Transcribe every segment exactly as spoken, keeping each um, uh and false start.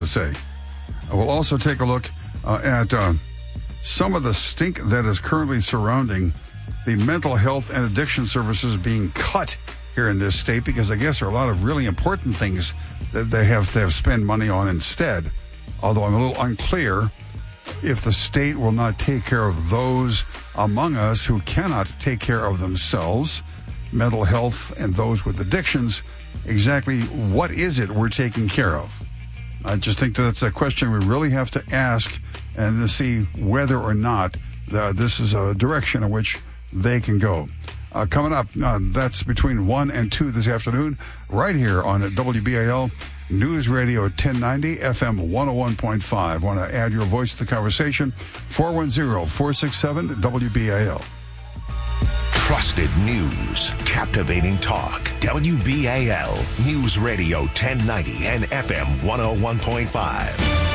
to say. We'll also take a look uh, at uh, some of the stink that is currently surrounding the mental health and addiction services being cut here in this state, because I guess there are a lot of really important things that they have to have spend money on instead. Although I'm a little unclear if the state will not take care of those among us who cannot take care of themselves, mental health and those with addictions. Exactly what is it we're taking care of? I just think that that's a question we really have to ask and to see whether or not the, this is a direction in which they can go. Uh, coming up, uh, that's between one and two this afternoon, right here on W B A L News Radio ten ninety, F M one oh one point five. Want to add your voice to the conversation? four one zero, four six seven, W B A L. Trusted news, captivating talk. W B A L News Radio ten ninety and F M one oh one point five.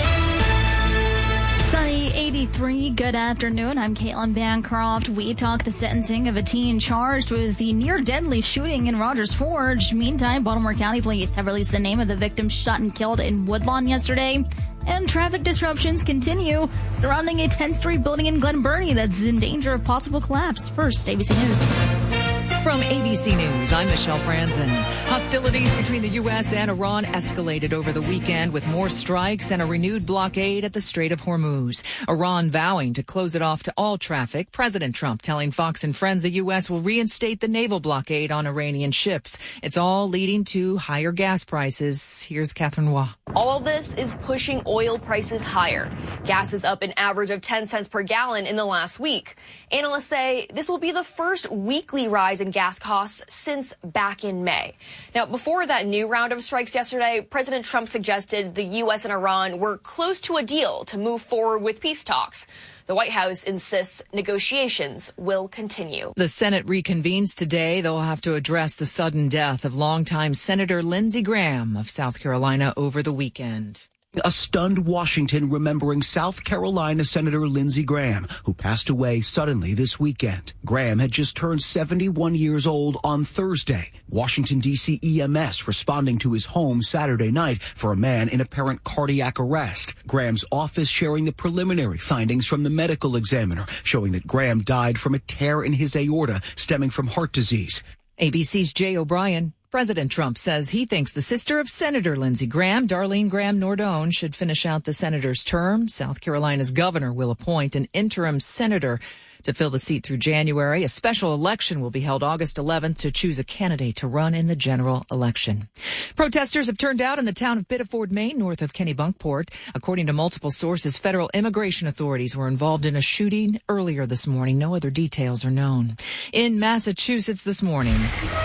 Sunny eighty-three. Good afternoon. I'm Caitlin Bancroft. We talk the sentencing of a teen charged with the near-deadly shooting in Rogers Forge. Meantime, Baltimore County Police have released the name of the victim shot and killed in Woodlawn yesterday. And traffic disruptions continue surrounding a tenth Street building in Glen Burnie that's in danger of possible collapse. First, A B C News. From A B C News, I'm Michelle Franzen. Hostilities between the U S and Iran escalated over the weekend with more strikes and a renewed blockade at the Strait of Hormuz. Iran vowing to close it off to all traffic. President Trump telling Fox and Friends the U S will reinstate the naval blockade on Iranian ships. It's all leading to higher gas prices. Here's Catherine Waugh. All of this is pushing oil prices higher. Gas is up an average of ten cents per gallon in the last week. Analysts say this will be the first weekly rise in gas costs since back in May. Now, before that new round of strikes yesterday, President Trump suggested the U S and Iran were close to a deal to move forward with peace talks. The White House insists negotiations will continue. The Senate reconvenes today. They'll have to address the sudden death of longtime Senator Lindsey Graham of South Carolina over the weekend. A stunned Washington remembering South Carolina Senator Lindsey Graham, who passed away suddenly this weekend. Graham had just turned seventy-one years old on Thursday. Washington, D C E M S responding to his home Saturday night for a man in apparent cardiac arrest. Graham's office sharing the preliminary findings from the medical examiner, showing that Graham died from a tear in his aorta stemming from heart disease. A B C's Jay O'Brien. President Trump says he thinks the sister of Senator Lindsey Graham, Darlene Graham Nordone, should finish out the senator's term. South Carolina's governor will appoint an interim senator to fill the seat through January. A special election will be held August eleventh to choose a candidate to run in the general election. Protesters have turned out in the town of Biddeford, Maine, north of Kennebunkport. According to multiple sources, federal immigration authorities were involved in a shooting earlier this morning. No other details are known. In Massachusetts this morning,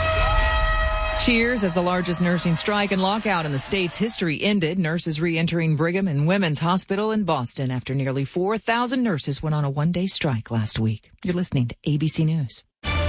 cheers as the largest nursing strike and lockout in the state's history ended. Nurses re-entering Brigham and Women's Hospital in Boston after nearly four thousand nurses went on a one-day strike last week. You're listening to A B C News.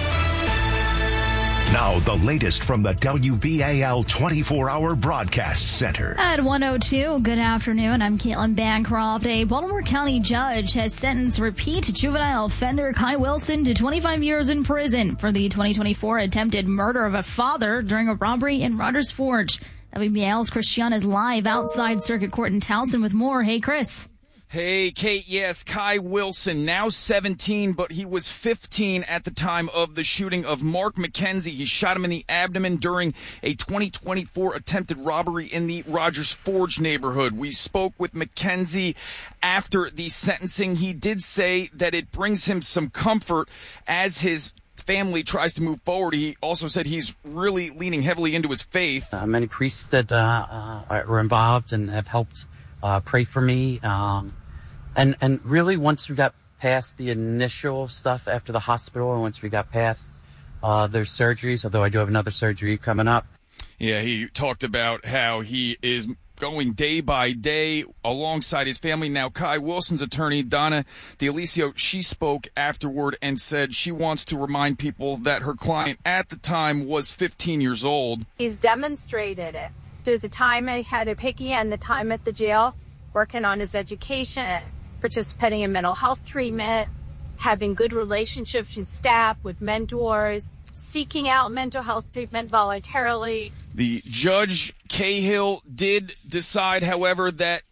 Now, the latest from the W B A L twenty-four hour Broadcast Center. At one oh two, good afternoon. I'm Caitlin Bancroft. A Baltimore County judge has sentenced repeat juvenile offender Kai Wilson to twenty-five years in prison for the twenty twenty-four attempted murder of a father during a robbery in Rogers Forge. W B A L's Christiana is live outside Circuit Court in Towson with more. Hey, Chris. Hey, Kate, yes, Kai Wilson, now seventeen, but he was fifteen at the time of the shooting of Mark McKenzie. He shot him in the abdomen during a twenty twenty-four attempted robbery in the Rogers Forge neighborhood. We spoke with McKenzie after the sentencing. He did say that it brings him some comfort as his family tries to move forward. He also said he's really leaning heavily into his faith. Uh, many priests that uh, uh, were involved and have helped uh, pray for me. Um, And and really, once we got past the initial stuff after the hospital, and once we got past uh, their surgeries, although I do have another surgery coming up. Yeah, he talked about how he is going day by day alongside his family. Now, Kai Wilson's attorney, Donna D'Alicio, she spoke afterward and said she wants to remind people that her client at the time was fifteen years old. He's demonstrated it through the time I had at Picky and the time at the jail, working on his education, participating in mental health treatment, having good relationships with staff, with mentors. seeking out mental health treatment voluntarily. The judge, Cahill, did decide, however, that